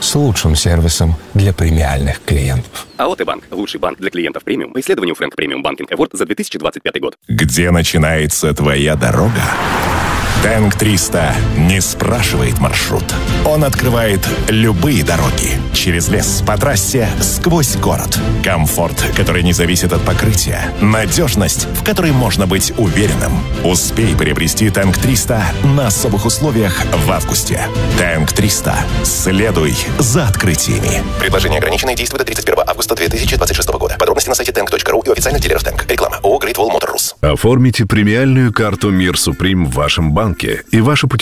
с лучшим сервисом для премиальных клиентов. АОТ Банк. Лучший банк для клиентов премиум по исследованию Frank Premium Banking Award за 2025 год. Где начинается твоя дорога? Тэнк 300 не спрашивает маршрут. Он открывает любые дороги. Через лес, по трассе, сквозь город. Комфорт, который не зависит от покрытия. Надежность, в которой можно быть уверенным. Успей приобрести Тэнк 300 на особых условиях в августе. Тэнк 300. Следуй за открытиями. Предложение ограниченное, действует до 31 августа 2026 года. Подробности на сайте tank.ru и у официальных дилеров Тэнк. Реклама. ООО Great Wall Motor Rus. Оформите премиальную карту Мир Суприм в вашем банке, и ваше путешествие